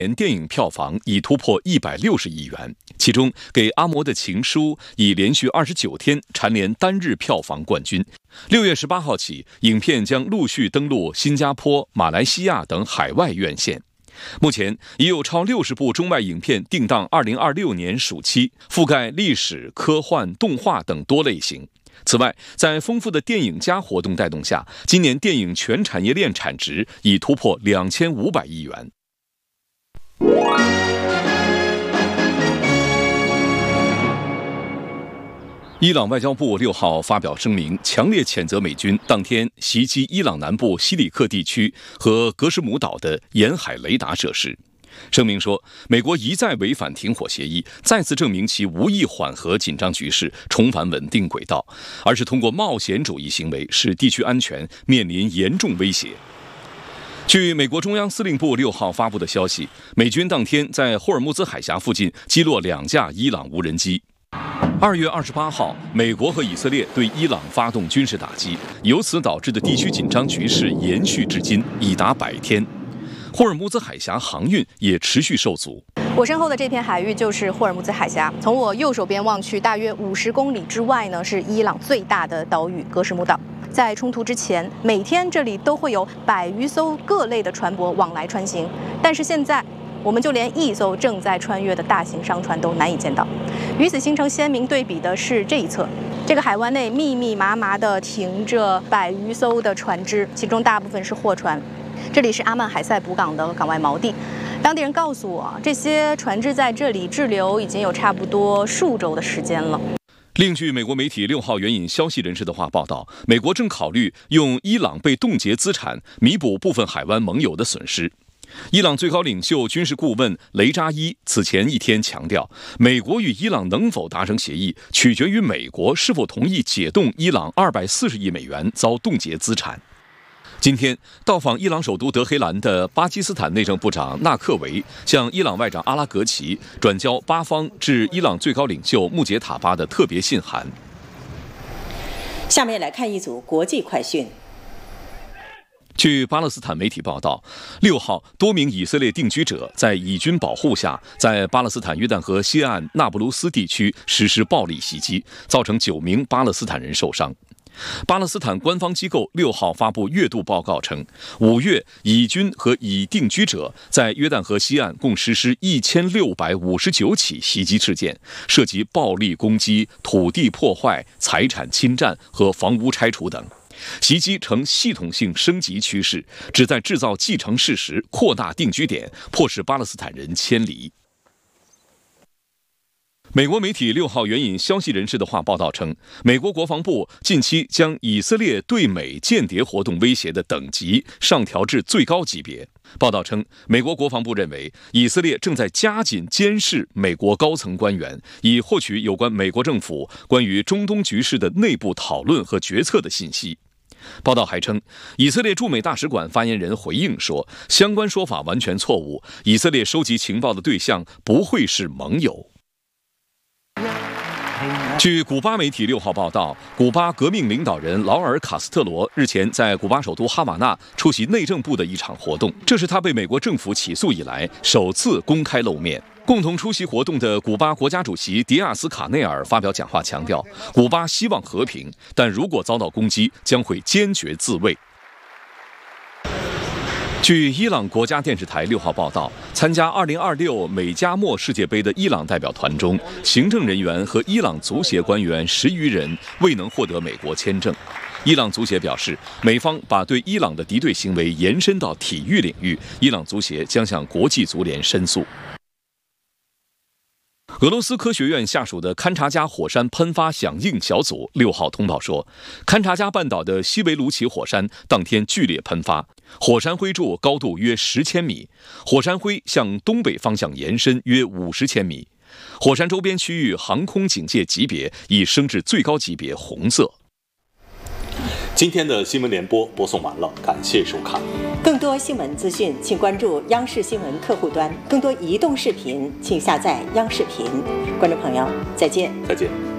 年电影票房已突破160亿元，其中《给阿嬷的情书》已连续29天蝉联单日票房冠军。6月18号起，影片将陆续登陆新加坡、马来西亚等海外院线。目前已有超60部中外影片定档2026年暑期，覆盖历史、科幻、动画等多类型。此外，在丰富的电影加活动带动下，今年电影全产业链产值已突破2500亿元。伊朗外交部6号发表声明，强烈谴责美军当天袭击伊朗南部西里克地区和格什姆岛的沿海雷达设施。声明说，美国一再违反停火协议，再次证明其无意缓和紧张局势，重返稳定轨道，而是通过冒险主义行为使地区安全面临严重威胁。据美国中央司令部6号发布的消息，美军当天在霍尔木兹海峡附近击落2架伊朗无人机。2月28号，美国和以色列对伊朗发动军事打击，由此导致的地区紧张局势延续至今，已达100天。霍尔木兹海峡航运也持续受阻。 我身后的这片海域就是霍尔木兹海峡，从我右手边望去，大约50公里之外呢，是伊朗最大的岛屿格什姆岛。在冲突之前，每天这里都会有100余艘各类的船舶往来穿行，但是现在我们就连一艘正在穿越的大型商船都难以见到。与此形成鲜明对比的是这一侧，这个海湾内密密麻麻地停着100余艘的船只，其中大部分是货船。这里是阿曼海塞卜港的港外锚地，当地人告诉我，这些船只在这里滞留已经有差不多数周的时间了。 另据美国媒体6号援引消息人士的话报道，美国正考虑用伊朗被冻结资产弥补部分海湾盟友的损失。伊朗最高领袖军事顾问雷扎伊此前一天强调，美国与伊朗能否达成协议，取决于美国是否同意解冻伊朗240亿美元遭冻结资产。今天到访伊朗首都德黑兰的巴基斯坦内政部长纳克维向伊朗外长阿拉格齐转交巴方致伊朗最高领袖穆杰塔巴的特别信函。 下面来看一组国际快讯。 据巴勒斯坦媒体报道，6号多名以色列定居者在以军保护下，在巴勒斯坦约旦河西岸那不鲁斯地区实施暴力袭击，造成9名巴勒斯坦人受伤。巴勒斯坦官方机构6号发布月度报告称，5月以军和以定居者在约旦河西岸共实施1659起袭击事件，涉及暴力攻击、土地破坏、财产侵占和房屋拆除等。袭击呈系统性升级趋势，旨在制造既成事实，扩大定居点，迫使巴勒斯坦人迁离。美国媒体6号援引消息人士的话报道称，美国国防部近期将以色列对美间谍活动威胁的等级上调至最高级别。报道称，美国国防部认为以色列正在加紧监视美国高层官员，以获取有关美国政府关于中东局势的内部讨论和决策的信息。报道还称，以色列驻美大使馆发言人回应说，相关说法完全错误，以色列收集情报的对象不会是盟友。据古巴媒体6号报道，古巴革命领导人劳尔·卡斯特罗日前在古巴首都哈瓦那出席内政部的一场活动，这是他被美国政府起诉以来首次公开露面。共同出席活动的古巴国家主席迪亚斯卡内尔发表讲话强调，古巴希望和平，但如果遭到攻击，将会坚决自卫。据伊朗国家电视台6号报道，参加2026美加墨世界杯的伊朗代表团中，行政人员和伊朗足协官员10余人未能获得美国签证。伊朗足协表示，美方把对伊朗的敌对行为延伸到体育领域，伊朗足协将向国际足联申诉。俄罗斯科学院下属的勘察加火山喷发响应小组6号通报说，勘察加半岛的西维卢奇火山当天剧烈喷发，火山灰柱高度约10千米，火山灰向东北方向延伸约50千米，火山周边区域航空警戒级别已升至最高级别红色。 今天的新闻联播播送完了，感谢收看。 更多新闻资讯，请关注央视新闻客户端。更多移动视频，请下载央视频。观众朋友，再见。 再见。